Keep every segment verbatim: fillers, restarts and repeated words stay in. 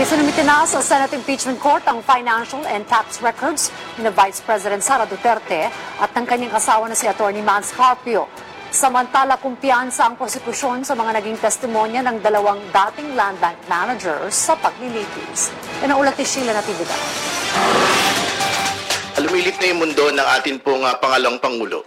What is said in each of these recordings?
Isinumite na sa Senate Impeachment Court ang financial and tax records ni Vice President Sara Duterte at ng kanyang asawa na si Attorney Mans Carpio. Samantala, kumpiyansa ang prosekusyon sa mga naging testimonya ng dalawang dating land bank managers sa paglilitis. Yan ang ulat ni Sheila Natividad. Lumilit na yung mundo ng atin pong uh, pangalawang Pangulo.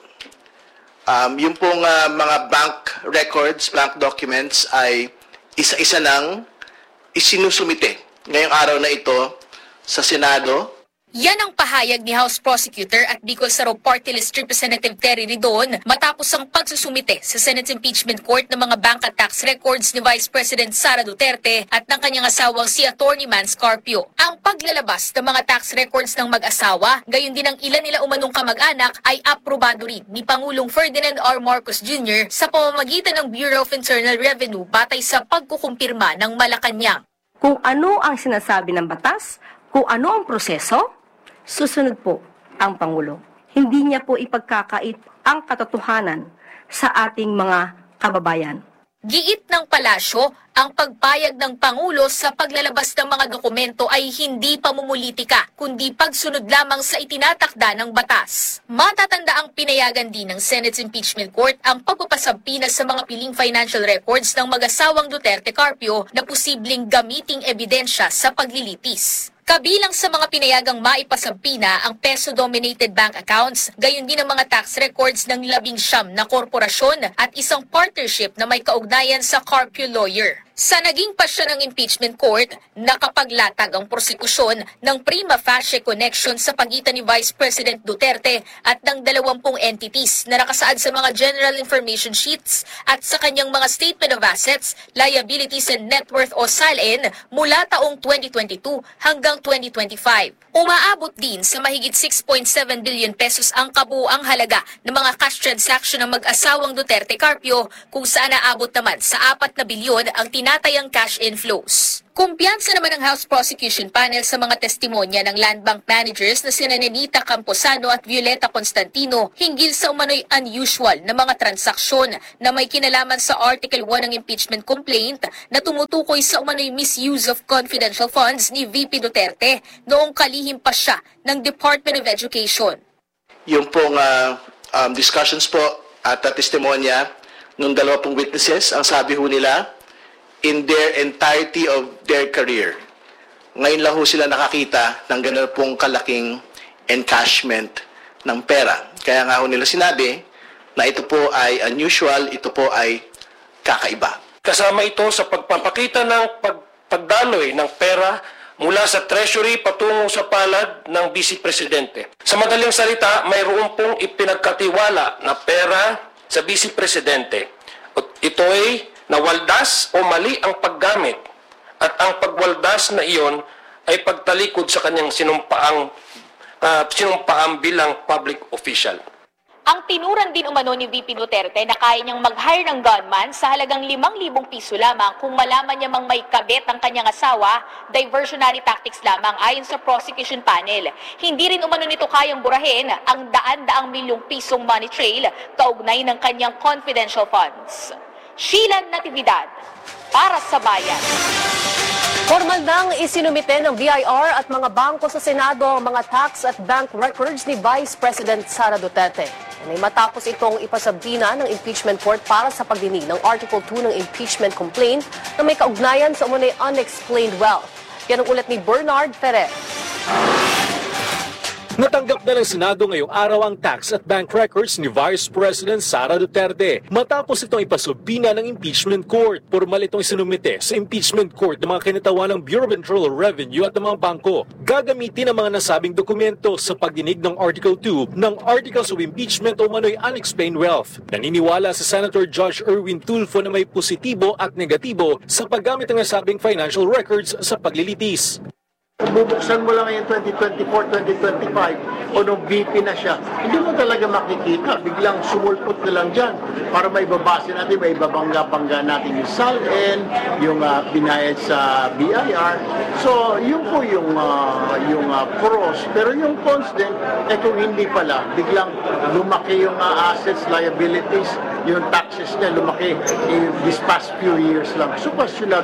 Um, yung pong uh, mga bank records, bank documents ay isa-isa nang isinusumite ngayong araw na ito sa Senado. Yan ang pahayag ni House Prosecutor at Bicol Saro Party List Representative Terry Ridon matapos ang pagsusumite sa Senate Impeachment Court ng mga bank at tax records ni Vice President Sara Duterte at ng kanyang asawang si Attorney Mans Carpio. Ang paglalabas ng mga tax records ng mag-asawa, gayon din ang ilan nila umanong kamag-anak ay aprobado rin ni Pangulong Ferdinand R. Marcos Junior sa pamamagitan ng Bureau of Internal Revenue batay sa pagkukumpirma ng Malacanang. Kung ano ang sinasabi ng batas, kung ano ang proseso, susunod po ang Pangulo. Hindi niya po ipagkakait ang katotohanan sa ating mga kababayan. Giit ng palasyo, ang pagpayag ng Pangulo sa paglalabas ng mga dokumento ay hindi pamumulitika, kundi pagsunod lamang sa itinatakda ng batas. Matatanda ang pinayagan din ng Senate's Impeachment Court ang pagpapasabpinas sa mga piling financial records ng mag-asawang Duterte Carpio na posibleng gamiting ebidensya sa paglilitis. Kabilang sa mga pinayagang maipasabpina ang peso-dominated bank accounts, gayon din ang mga tax records ng labing siyam na korporasyon at isang partnership na may kaugnayan sa Carpio lawyer. Sa naging pasya ng impeachment court, nakapaglatag ang prosekusyon ng prima facie connection sa pagitan ni Vice President Duterte at ng dalawampung entities na nakasaad sa mga general information sheets at sa kanyang mga statement of assets, liabilities and net worth o S A L N mula taong twenty twenty-two hanggang twenty twenty-five. Umaabot din sa mahigit six point seven billion pesos ang kabuuang halaga ng mga cash transaction ng mag-asawang Duterte Carpio kung saan naabot naman sa apat na bilyon ang tinatayang cash inflows. Kumpiyansa naman ng House Prosecution Panel sa mga testimonya ng land bank managers na sina Nenita Camposano at Violeta Constantino hinggil sa umano'y unusual na mga transaksyon na may kinalaman sa Article one ng impeachment complaint na tumutukoy sa umano'y misuse of confidential funds ni V P Duterte noong kalihim pa siya ng Department of Education. Yung pong uh, um, discussions po at uh, testimonya ng dalawa pong witnesses, ang sabi ho nila, in their entirety of their career, ngayon lang ho sila nakakita ng gano'n pong kalaking encashment ng pera. Kaya nga ho nila sinabi na ito po ay unusual, ito po ay kakaiba. Kasama ito sa pagpapakita ng pag pagdaloy ng pera mula sa Treasury patungo sa palad ng Vice Presidente. Sa madaling salita, mayroon pong ipinagkatiwala na pera sa Vice Presidente. Ito ay nawaldas o mali ang paggamit at ang pagwaldas na iyon ay pagtalikod sa kanyang sinumpaang, uh, sinumpaang bilang public official. Ang tinuran din umano ni V P Duterte na kaya niyang mag-hire ng gunman sa halagang limang libong piso lamang kung malaman niya mang may kabit ang kanyang asawa, diversionary tactics lamang ayon sa prosecution panel. Hindi rin umano nito kayang burahin ang daan-daang milyong pisong money trail kaugnay ng kanyang confidential funds. Sheila Natividad, para sa Bayan. Formal nang isinumite ng B I R at mga bangko sa Senado ang mga tax at bank records ni Vice President Sara Duterte. Ay matapos itong ipasabina ng impeachment court para sa pagdinig ng Article two ng impeachment complaint na may kaugnayan sa umunay unexplained wealth. Yan ang ulat ni Bernard Perez. Natanggap na ng Senado ngayong araw ang tax at bank records ni Vice President Sara Duterte matapos itong ipasubina ng impeachment court. Formal itong isinumite sa impeachment court ng mga kinatawan ng Bureau of Internal Revenue at ng mga bangko. Gagamitin ang mga nasabing dokumento sa pagdinig ng Article two ng Articles of Impeachment o manoy unexplained wealth. Naniniwala sa Senator Judge Erwin Tulfo na may positibo at negatibo sa paggamit ng nasabing financial records sa paglilitis. Bubuksan mo lang ngayon twenty twenty-four, twenty twenty-five o nung V P na siya, hindi mo talaga makikita. Biglang sumulpot na lang dyan para may babase natin, may babangga-bangga natin yung S A L N, yung uh, binayad sa B I R. So, yun po yung, uh, yung uh, pros. Pero yung cons din, eh kung hindi pala, biglang lumaki yung uh, assets, liabilities, yung taxes niya lumaki in this past few years lang. So, questionable.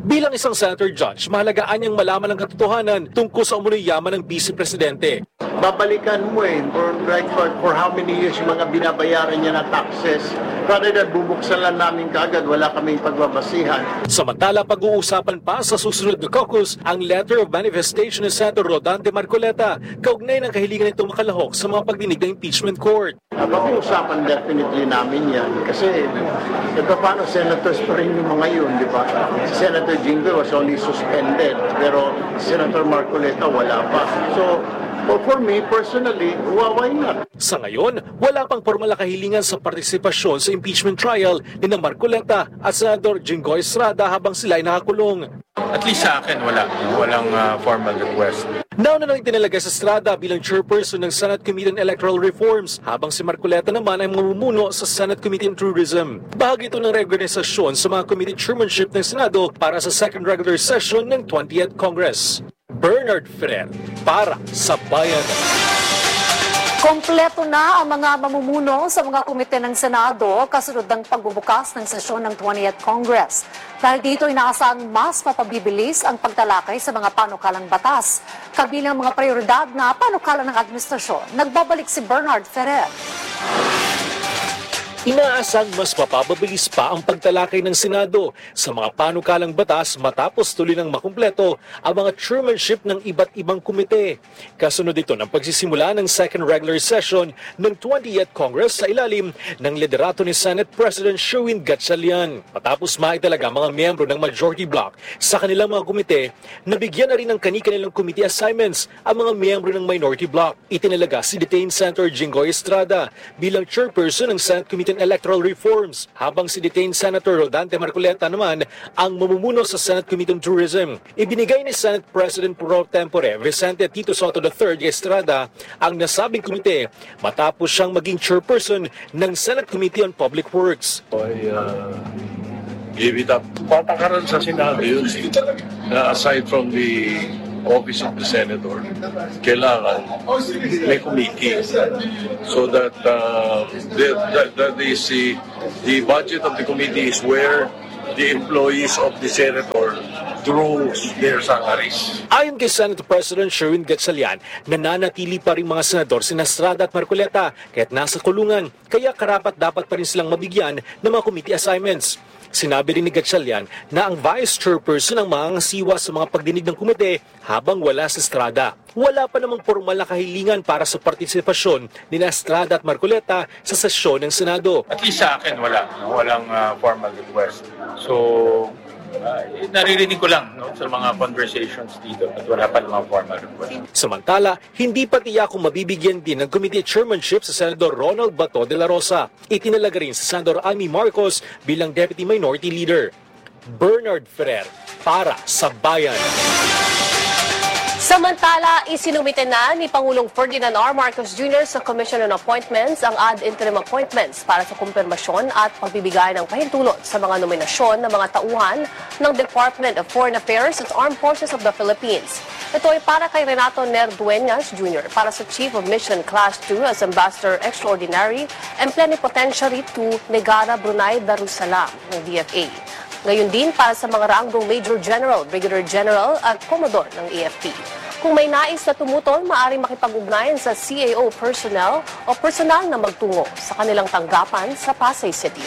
Bilang isang senator judge, mahalagaan niyang malaman ang katotohanan tungkol sa umunoy yaman ng Vice Presidente. Babalikan mo eh, for, like, for, for how many years yung mga binabayaran niya na taxes. Rather than bubuksan lang namin kaagad, wala kaming pagbabasihan. Samantala, pag-uusapan pa sa susunod na caucus ang letter of manifestation ni Senator Rodante Marcoleta kaugnay ng kahilingan nitong makalahok sa mga pagdinig ng impeachment court. Uh, pag-uusapan definitely namin yan. Kasi, ito paano, senators pa rin yung mga yun, di ba? Si Senator Jinggoy was only suspended, pero Senator Marcoleta wala pa. So, for, for me, personally, why not? Sa ngayon, wala pang formal na kahilingan sa partisipasyon sa impeachment trial ni na Marcoleta at Senador Jinggoy Estrada habang sila ay nakakulong. At least sa akin, wala. Walang uh, formal request. Nauna nang itinalaga sa Estrada bilang chairperson ng Senate Committee on Electoral Reforms, habang si Marcoleta naman ay mamumuno sa Senate Committee on Tourism. Bahagi ito ng reorganisasyon sa mga committee chairmanship ng Senado para sa second regular session ng twentieth Congress. Bernard Ferrer, para sa Bayan. Kompleto na ang mga mamumuno sa mga komite ng Senado kasunod ng pagbubukas ng sesyon ng twentieth Congress. Dahil dito inaasang mas mapabibilis ang pagtalakay sa mga panukalang batas, kabilang mga prioridad na panukala ng administrasyon. Nagbabalik si Bernard Ferrer. Inaasang mas mapapabilis pa ang pagtalakay ng Senado sa mga panukalang batas matapos tuloy ng makumpleto ang mga chairmanship ng iba't ibang komite. Kasunod ito ng pagsisimula ng second regular session ng twentieth Congress sa ilalim ng liderato ni Senate President Sherwin Gatchalian. Matapos maitalaga mga miyembro ng majority bloc sa kanilang mga komite, nabigyan na rin ng kani-kanilang committee assignments ang mga miyembro ng minority bloc. Itinalaga si detained Senator Jinggoy Estrada bilang chairperson ng Senate Committee on Electoral Reforms, habang si detained Senator Rodante Marcoleta naman ang mamumuno sa Senate Committee on Tourism. Ibinigay ni Senate President pro tempore Vicente Tito Soto the third Estrada ang nasabing komite matapos siyang maging chairperson ng Senate Committee on Public Works. I uh, give it up. Patakaran sa Senado yun. Na aside from the office of the senator, kailangan may committee so that uh, the, that, that is the, the budget of the committee is where the employees of the senator draw their salaries. Ayon kay Senate President Sherwin Gatchalian, nananatili pa rin mga senador sina Estrada at Marcoleta kahit nasa kulungan, kaya karapat dapat pa rin silang mabigyan ng mga committee assignments. Sinabi rin ni Gatchalian na ang vice chairperson ang mangangasiwa sa mga pagdinig ng komite habang wala si Estrada. Wala pa namang formal na kahilingan para sa partisipasyon ni Estrada at Marcoleta sa sesyon ng Senado. At least sa akin, wala. Walang uh, formal request. So, uh, naririnig ko lang no, sa mga conversations dito at wala pa namang formal request. Samantala, hindi pa tiyak kung mabibigyan din ng committee chairmanship sa Senador Ronald Bato de la Rosa. Itinalaga rin sa Senador Amy Marcos bilang Deputy Minority Leader. Bernard Ferrer, para sa Bayan. Samantala, isinumite na ni Pangulong Ferdinand R. Marcos Junior sa Commission on Appointments ang ad interim appointments para sa kumpirmasyon at pagbibigay ng pahintulot sa mga nominasyon ng mga tauhan ng Department of Foreign Affairs at Armed Forces of the Philippines. Ito ay para kay Renato Nerdueñas Junior para sa Chief of Mission Class two as Ambassador Extraordinary and Plenipotentiary to Negara Brunei Darussalam ng D F A. Ngayon din para sa mga ranggong Major General, Brigadier General at Commodore ng A F P. Kung may nais na tumutol, maaaring makipag-ugnayan sa C A O personnel o personal na magtungo sa kanilang tanggapan sa Pasay City.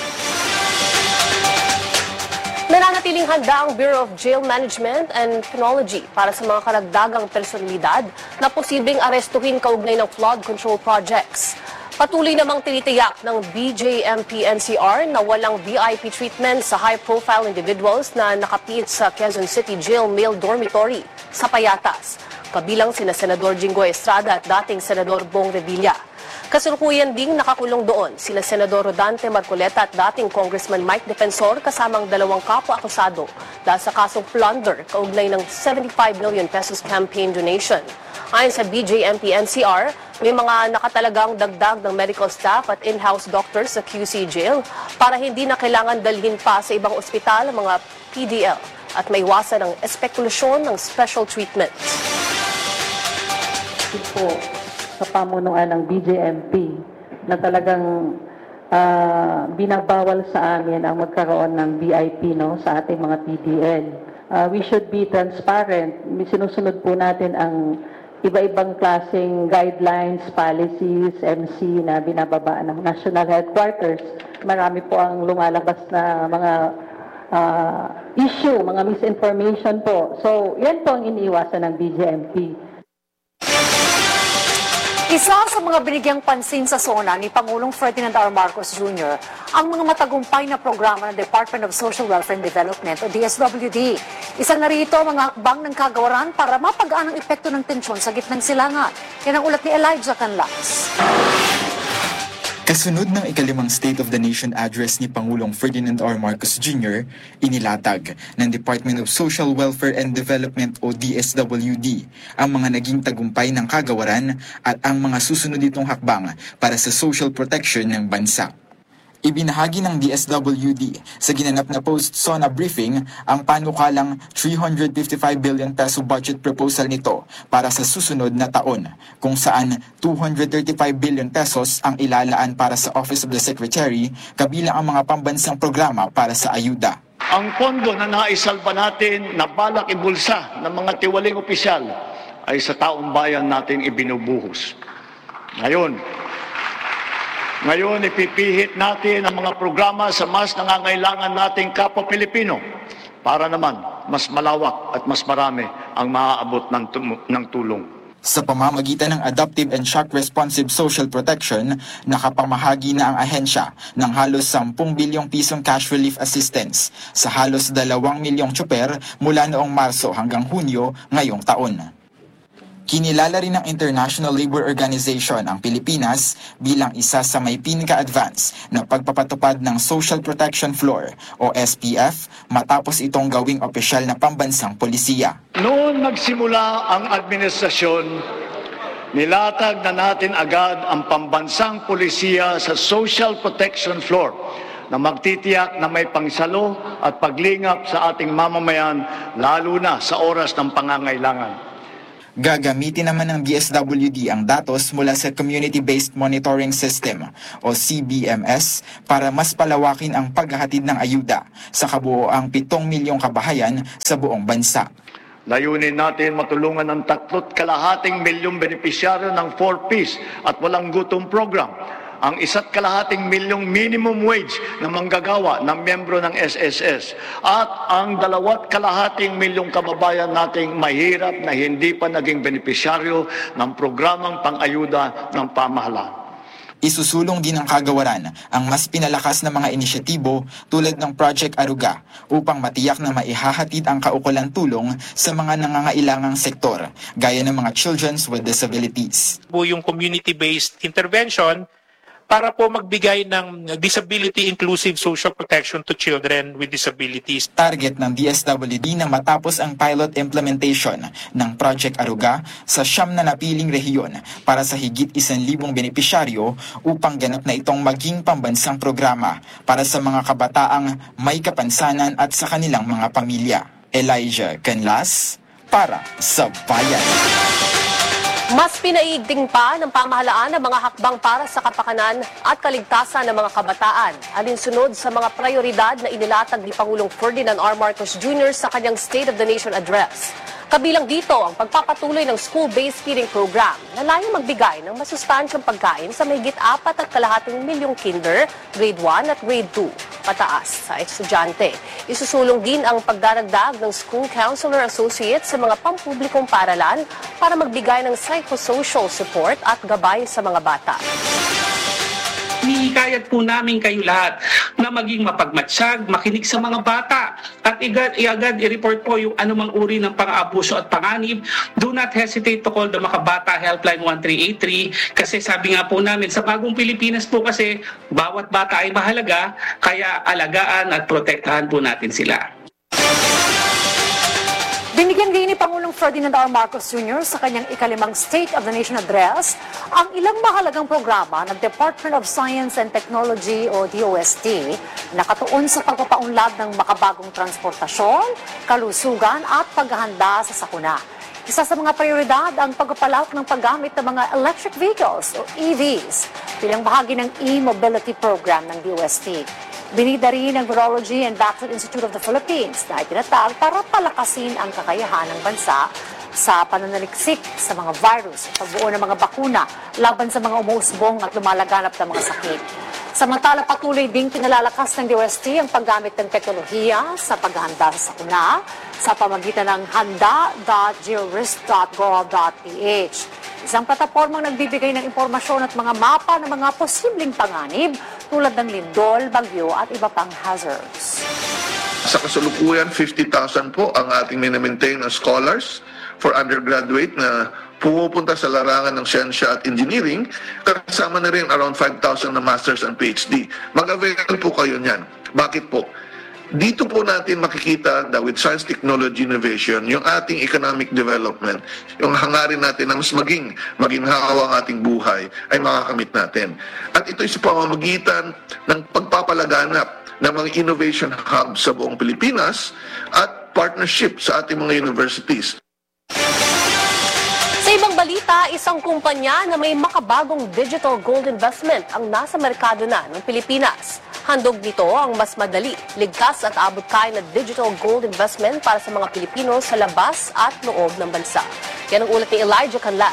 Nananatiling handa ang Bureau of Jail Management and Penology para sa mga karagdagang personalidad na posibleng arestuhin kaugnay ng flood control projects. Patuloy namang tinitiyak ng B J M P N C R na walang V I P treatment sa high-profile individuals na nakapit sa Quezon City Jail Male Dormitory sa Payatas, kabilang sina Senador Jinggoy Estrada at dating Senador Bong Revilla. Kasalukuyan ding nakakulong doon sila Senador Rodante Marcoleta at dating Congressman Mike Defensor kasamang dalawang kapwa-akusado dahil sa kasong plunder kaugnay ng seventy-five million pesos campaign donation. Ayon sa B J M P N C R, may mga nakatalagang dagdag ng medical staff at in-house doctors sa Q C Jail para hindi na kailangan dalhin pa sa ibang ospital ang mga P D L at maiwasan ang espekulasyon ng special treatment. Po sa pamunuan ng B J M P na talagang uh, binabawal sa amin ang magkaroon ng V I P no, sa ating mga P D L. uh, we should be transparent. Sinusunod po natin ang iba-ibang klaseng guidelines, policies, M C na binababa ng National Headquarters. Marami po ang lumalabas na mga uh, issue, mga misinformation po. So, yan po ang iniiwasan ng B J M P. Isa sa mga binigyang pansin sa SONA ni Pangulong Ferdinand R. Marcos Junior ang mga matagumpay na programa ng Department of Social Welfare and Development o D S W D. Isa na rito ang mga hakbang ng kagawaran para mapagaan ang epekto ng tensyon sa gitnang silangan. Yan ang ulat ni Elijah Canlas. Kasunod ng ikalimang State of the Nation address ni Pangulong Ferdinand R. Marcos Junior, inilatag ng Department of Social Welfare and Development o D S W D ang mga naging tagumpay ng kagawaran at ang mga susunod itong hakbang para sa social protection ng bansa. Ibinahagi ng D S W D sa ginanap na post-SONA briefing ang panukalang three hundred fifty-five billion peso budget proposal nito para sa susunod na taon, kung saan two hundred thirty-five billion pesos ang ilalaan para sa Office of the Secretary, kabilang ang mga pambansang programa para sa ayuda. Ang pondo na naisalba natin na balak ibulsa ng mga tiwaling opisyal ay sa taong bayan natin ibinubuhos. Ngayon, Ngayon, ipipihit natin ang mga programa sa mas nangangailangan nating kapwa Pilipino para naman mas malawak at mas marami ang maaabot ng, ng tulong. Sa pamamagitan ng Adaptive and Shock Responsive Social Protection, nakapamahagi na ang ahensya ng halos ten bilyong pisong cash relief assistance sa halos dalawang milyong tsuper mula noong Marso hanggang Hunyo ngayong taon. Kinilala rin ng International Labour Organization ang Pilipinas bilang isa sa may pinaka-advance na pagpapatupad ng Social Protection Floor o S P F matapos itong gawing opisyal na pambansang polisiya. Noon nagsimula ang administrasyon, nilatag na natin agad ang pambansang polisiya sa Social Protection Floor na magtitiyak na may pangsalo at paglingap sa ating mamamayan lalo na sa oras ng pangangailangan. Gagamitin naman ng D S W D ang datos mula sa Community-Based Monitoring System o C B M S para mas palawakin ang paghahatid ng ayuda sa kabuoang pitong milyong kabahayan sa buong bansa. Layunin natin matulungan ng tatlot kalahating milyong benepisyaryo ng four Ps at walang gutom program, ang isa't kalahating milyong minimum wage na manggagawa ng miyembro ng S S S at ang dalawat kalahating milyong kababayan nating mahirap na hindi pa naging benepisyaryo ng programang pang-ayuda ng pamahalaan. Isusulong din ng kagawaran ang mas pinalakas na mga inisyatibo tulad ng Project Aruga upang matiyak na maihahatid ang kaukulang tulong sa mga nangangailangang sektor gaya ng mga children with disabilities. Yung community-based intervention para po magbigay ng disability inclusive social protection to children with disabilities. Target ng D S W D na matapos ang pilot implementation ng Project Aruga sa siyam na napiling rehiyon para sa higit isang libong benepisyaryo upang ganap na itong maging pambansang programa para sa mga kabataang may kapansanan at sa kanilang mga pamilya. Elijah Canlas para sa Bayan. Mas pinaiigting pa ng pamahalaan ang mga hakbang para sa kapakanan at kaligtasan ng mga kabataan, alinsunod sa mga prioridad na inilatag ni Pangulong Ferdinand R. Marcos Junior sa kanyang State of the Nation address. Kabilang dito ang pagpapatuloy ng school-based feeding program na layong magbigay ng masustansyang pagkain sa mahigit apat at kalahating milyong kinder, grade one at grade two, pataas sa estudyante. Isusulong din ang pagdaragdag ng School Counselor Associates sa mga pampublikong paaralan para magbigay ng psychosocial support at gabay sa mga bata. Hinihikayat po namin kayo lahat na maging mapagmatsyag, makinig sa mga bata at iagad i-report po yung anumang uri ng pang-aabuso at panganib. Do not hesitate to call the Makabata Helpline one three eight three kasi sabi nga po namin sa bagong Pilipinas po kasi bawat bata ay mahalaga kaya alagaan at protektahan po natin sila. Binigyan din ni Pangulong Ferdinand R. Marcos Junior sa kanyang ikalimang State of the Nation address ang ilang mahalagang programa ng Department of Science and Technology o D O S T na katuon sa pagpapaunlad ng makabagong transportasyon, kalusugan at paghahanda sa sakuna. Isa sa mga prioridad ang pagpapalawak ng paggamit ng mga electric vehicles o E Vs bilang bahagi ng e-mobility program ng D O S T. Binida rin ng Virology and Vaccine Institute of the Philippines na itinatag para palakasin ang kakayahan ng bansa sa pananaliksik sa mga virus at pagbuo ng mga bakuna laban sa mga umuusbong at lumalaganap na mga sakit. Samantala, patuloy ding pinalalakas ng D O S T ang paggamit ng teknolohiya sa paghahanda sa sakuna sa pamagitan ng handa dot georisk dot gov dot p h. Isang platapormang nagbibigay ng impormasyon at mga mapa ng mga posibleng panganib tulad ng lindol, bagyo at iba pang hazards. Sa kasalukuyan, fifty thousand po ang ating minamaintain na scholars for undergraduate na pumupunta sa larangan ng siyensya at engineering, kasama na rin around five thousand na masters and P H D. Mag-avail po kayo niyan. Bakit po? Dito po natin makikita na with science, technology, innovation, yung ating economic development, yung hangarin natin na mas maging, maginhawa ang ating buhay, ay makakamit natin. At ito'y sa pamamagitan ng pagpapalaganap ng mga innovation hubs sa buong Pilipinas at partnership sa ating mga universities. Sa ibang balita, isang kumpanya na may makabagong digital gold investment ang nasa merkado na ng Pilipinas. Handog nito ang mas madali, ligtas at abot kaya na digital gold investment para sa mga Pilipino sa labas at loob ng bansa. Yan ang ulat ni Elijah Canlas.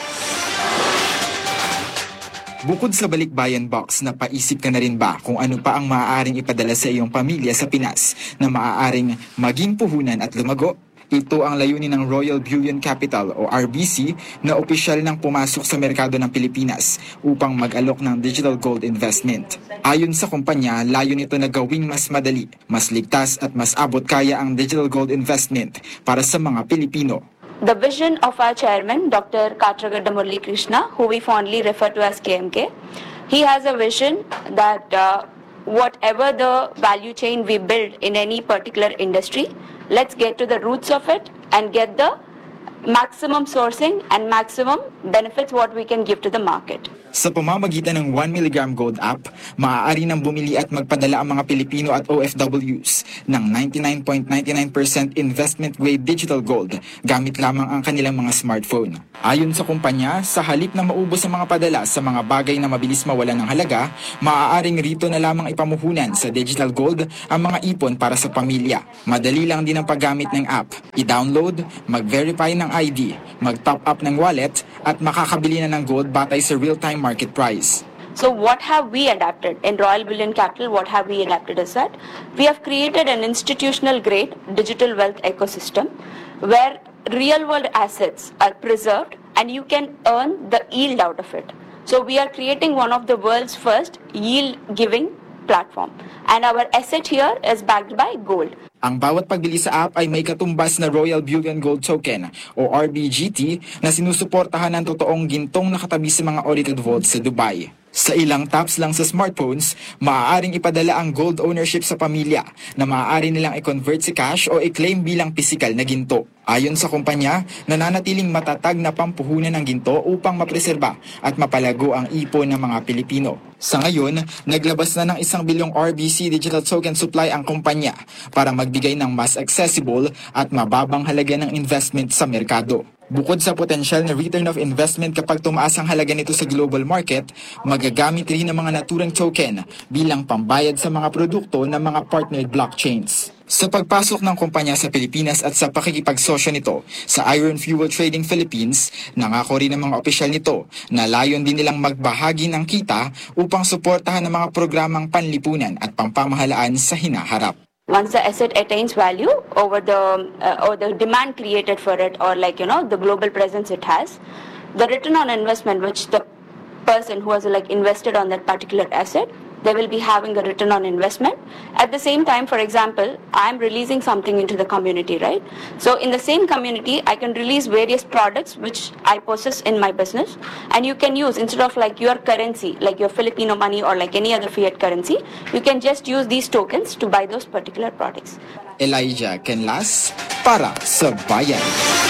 Bukod sa Balikbayan Box, napaisip ka na rin ba kung ano pa ang maaaring ipadala sa iyong pamilya sa Pinas na maaaring maging puhunan at lumago? Ito ang layunin ng Royal Bullion Capital o R B C na opisyal nang pumasok sa merkado ng Pilipinas upang mag-alok ng digital gold investment. Ayon sa kumpanya, layo nito na gawing mas madali, mas ligtas at mas abot kaya ang digital gold investment para sa mga Pilipino. The vision of our chairman, Doctor Katragadda Murali Krishna, who we fondly refer to as K M K, he has a vision that uh, whatever the value chain we build in any particular industry, let's get to the roots of it and get the maximum sourcing and maximum benefits what we can give to the market. Sa pamamagitan ng one milligram gold app, maaari nang bumili at magpadala ang mga Pilipino at O F Ws ng ninety-nine point nine nine percent investment-grade digital gold gamit lamang ang kanilang mga smartphone. Ayon sa kumpanya, sa halip na maubos ang mga padala sa mga bagay na mabilis mawala ng halaga, maaaring rito na lamang ipamuhunan sa digital gold ang mga ipon para sa pamilya. Madali lang din ang paggamit ng app. I-download, mag-verify ng I D, mag-top up ng wallet at makakabili na ng gold batay sa real-time market price. So what have we adapted in Royal Bullion Capital? What have we adapted is that we have created an institutional grade digital wealth ecosystem where real world assets are preserved and you can earn the yield out of it. So we are creating one of the world's first yield giving platform and our asset here is backed by gold. Ang bawat pagbili sa app ay may katumbas na Royal Bullion Gold Token o R B G T na sinusuportahan ng totoong gintong nakatabi sa mga audited vaults sa Dubai. Sa ilang taps lang sa smartphones, maaaring ipadala ang gold ownership sa pamilya na maaari nilang i-convert sa cash o i-claim bilang pisikal na ginto. Ayon sa kumpanya, nananatiling matatag na pampuhunan ng ginto upang mapreserba at mapalago ang ipon ng mga Pilipino. Sa ngayon, naglabas na ng isang bilyong R B C digital token supply ang kumpanya para magbigay ng mas accessible at mababang halaga ng investment sa merkado. Bukod sa potensyal na return of investment kapag tumaas ang halaga nito sa global market, magagamit rin ang mga naturang token bilang pambayad sa mga produkto ng mga partnered blockchains. Sa pagpasok ng kumpanya sa Pilipinas at sa pakikipagsosyo nito sa Iron Fuel Trading Philippines, nangako rin ng mga opisyal nito na layon din nilang magbahagi ng kita upang suportahan ang mga programang panlipunan at pampamahalaan sa hinaharap. Once the asset attains value over the uh, or the demand created for it, or like you know the global presence it has, the return on investment which the person who has like invested on that particular asset, they will be having a return on investment. At the same time, for example, I'm releasing something into the community, right? So in the same community, I can release various products which I possess in my business, and you can use, instead of like your currency, like your Filipino money or like any other fiat currency, you can just use these tokens to buy those particular products. Elijah Canlas para sa Bayan.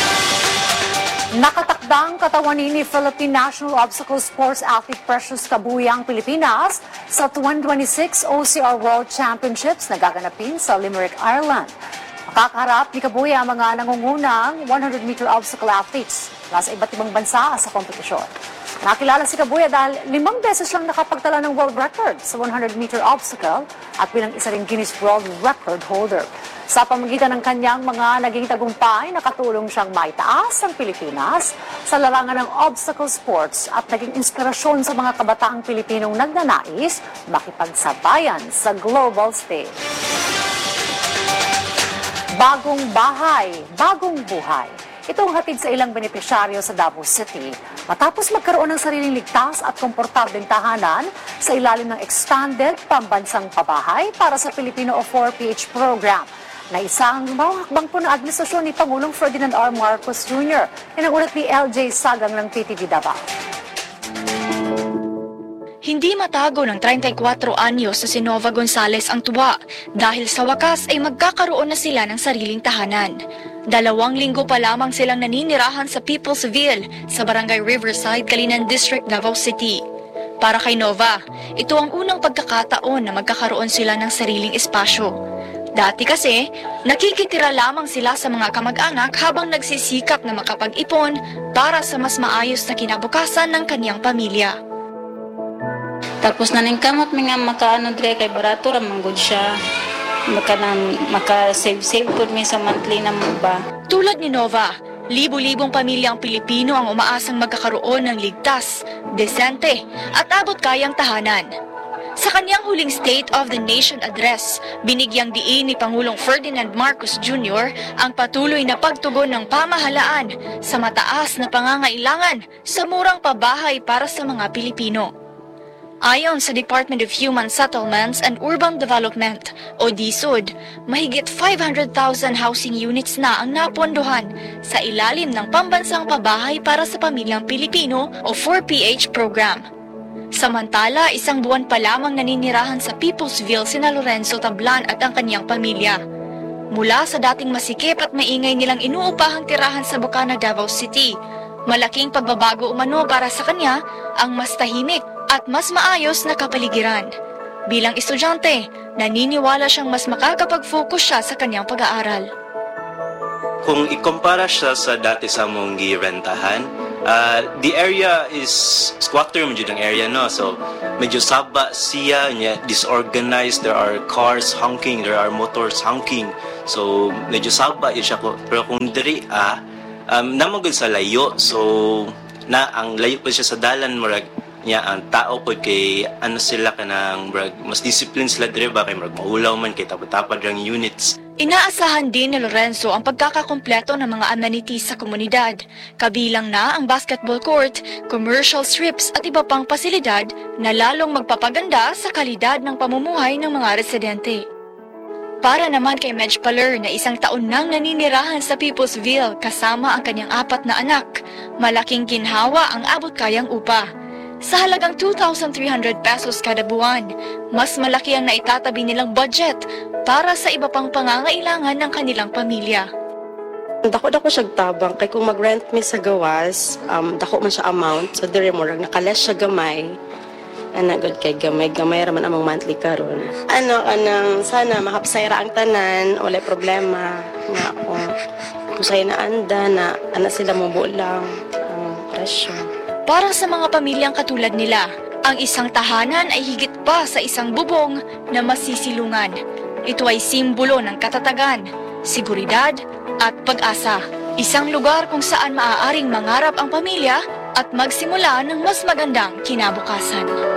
Nakatakdang katawanin ni Philippine National Obstacle Sports athlete Precious Kabuyang Pilipinas sa twenty twenty-six O C R World Championships na gaganapin sa Limerick, Ireland. Makakaharap ni Kabuya ang mga nangungunang one hundred meter obstacle athletes nasa iba't ibang bansa sa kompetisyon. Nakilala si Kabuya dahil limang beses lang nakapagtala ng world record sa one hundred meter obstacle at bilang isa ring Guinness World Record holder. Sa pamamagitan ng kanyang mga naging tagumpay, nakatulong siyang maitaas ang Pilipinas sa larangan ng obstacle sports at naging inspirasyon sa mga kabataang Pilipinong nagnanais makipagsabayan sa global stage. Bagong bahay, bagong buhay. Ito ang hatid sa ilang benepisyaryo sa Davao City matapos magkaroon ng sariling ligtas at komportableng tahanan sa ilalim ng Expanded Pambansang Pabahay para sa Pilipino o four P H program na isang mawakbang po ng administrasyon ni Pangulong Ferdinand R. Marcos Junior Yan ang ulat ni L J Sagang ng P T V Davao. Hindi matago ng thirty-four anyos sa si Nova Gonzales ang tuwa dahil sa wakas ay magkakaroon na sila ng sariling tahanan. Dalawang linggo pa lamang silang naninirahan sa People's Ville sa Barangay Riverside, Calinan District, Davao City. Para kay Nova, ito ang unang pagkakataon na magkakaroon sila ng sariling espasyo. Dati kasi, nakikitira lamang sila sa mga kamag-anak habang nagsisikap na makapag-ipon para sa mas maayos na kinabukasan ng kaniyang pamilya. Tapos naningkamot mga makaano dire kay barato ra manggod siya. Maka maka-save-save po mi sa monthly na ba. Tulad ni Nova, libo-libong pamilyang Pilipino ang umaasang magkakaroon ng ligtas, desente at abot kayang tahanan. Sa kanyang huling State of the Nation address, binigyang diin ni Pangulong Ferdinand Marcos Junior ang patuloy na pagtugon ng pamahalaan sa mataas na pangangailangan sa murang pabahay para sa mga Pilipino. Ayon sa Department of Human Settlements and Urban Development o D S U D, mahigit five hundred thousand housing units na ang napondohan sa ilalim ng Pambansang Pabahay para sa Pamilyang Pilipino o four P H program. Samantala, isang buwan pa lamang naninirahan sa People's Ville sina Lorenzo Tablan at ang kanyang pamilya. Mula sa dating masikip at maingay nilang inuupahang tirahan sa Bukana, Davao City, malaking pagbabago umano para sa kanya ang mas tahimik at mas maayos na kapaligiran. Bilang estudyante, naniniwala siyang mas makakapag-focus siya sa kanyang pag-aaral. Kung ikumpara siya sa dati sa mong girentahan, uh, the area is squatter medyo ng area, no? So, medyo saba siya, disorganized, there are cars honking, there are motors honking. So, medyo saba siya ko. Pero kung diri, ah, um, namagod sa layo, so, na ang layo pa siya sa dalan, marag, niya ang tao po kay ano sila kanang brag mas discipline sila dire ba kay marag maulaw man kay tapad-tapad ang units. Inaasahan din ni Lorenzo ang pagkakakumpleto ng mga amenities sa komunidad, kabilang na ang basketball court, commercial strips at iba pang pasilidad na lalong magpapaganda sa kalidad ng pamumuhay ng mga residente. Para naman kay Medj Paler na isang taon nang naninirahan sa People's Ville kasama ang kanyang apat na anak, malaking ginhawa ang abot kayang upa. Sa halagang two thousand three hundred pesos kada buwan, mas malaki ang naitatabi nilang budget para sa iba pang pangangailangan ng kanilang pamilya. Dako-dako siya tabang, kay kung mag-rent mi sa gawas, um, dako man siya amount, so dire mo, nakalas siya gamay, ana good kay gamay-gamay raman among monthly karon. Ano, anang sana mahapsayra ang tanan, wala problema, nga ako, kusay na anda, na ana sila mabulang ang presyo. Para sa mga pamilyang katulad nila, ang isang tahanan ay higit pa sa isang bubong na masisilungan. Ito ay simbolo ng katatagan, seguridad at pag-asa. Isang lugar kung saan maaaring mangarap ang pamilya at magsimula ng mas magandang kinabukasan.